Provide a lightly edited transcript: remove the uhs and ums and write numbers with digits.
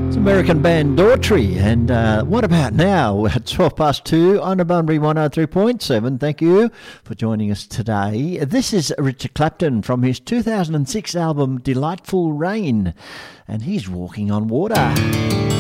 American band Daughtry, and what about now at 2 on the Bunbury 103.7. Thank you for joining us today. This is Richard Clapton from his 2006 album Delightful Rain, and he's walking on water.